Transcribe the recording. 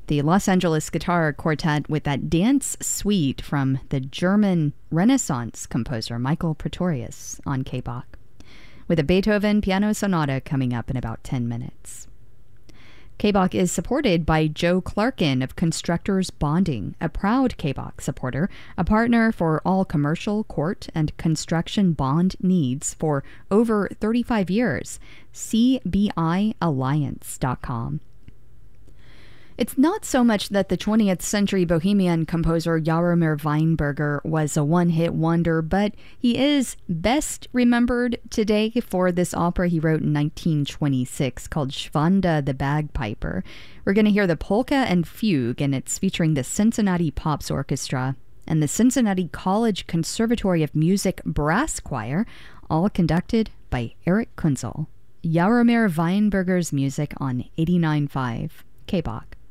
The Los Angeles Guitar Quartet with that dance suite from the German Renaissance composer Michael Pretorius on KBach, with a Beethoven piano sonata coming up in about 10 minutes. KBach is supported by Joe Clarkin of Constructors Bonding, a proud KBach supporter, a partner for all commercial, court, and construction bond needs for over 35 years. CBIalliance.com. It's not so much that the 20th century Bohemian composer Jaromir Weinberger was a one-hit wonder, but he is best remembered today for this opera he wrote in 1926 called Schwanda the Bagpiper. We're going to hear the polka and fugue, and it's featuring the Cincinnati Pops Orchestra and the Cincinnati College Conservatory of Music Brass Choir, all conducted by Eric Kunzel. Jaromir Weinberger's music on 89.5 KBach.